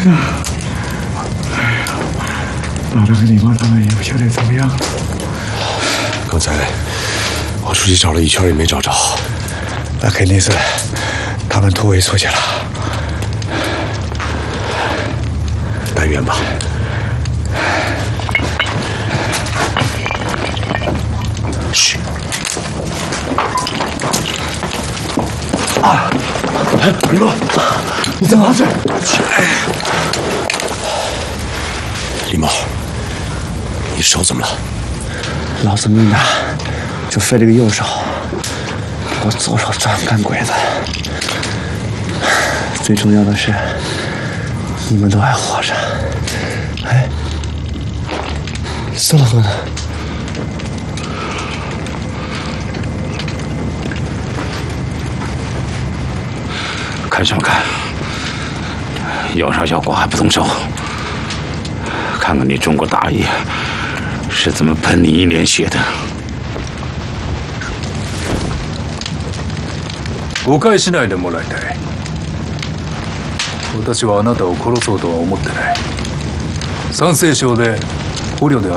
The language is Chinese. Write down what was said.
老张跟李光他们有效率怎么样？ 刚才我出去找了一圈也没找着， 那肯定是他们突围出去了。 带远吧。嘘。啊！哎，李梦，你怎么了？李茂，你手怎么了？ 老子命大，就废了个右手，我左手专干鬼子。最重要的是，你们都还活着。哎，死老哥呢？ 看什么看？有啥效果还不动手？看看你中国大爷是怎么喷你一脸血的。 誤解しないでもらいたい。私はあなたを殺そうとは思ってない。山西省で捕虜で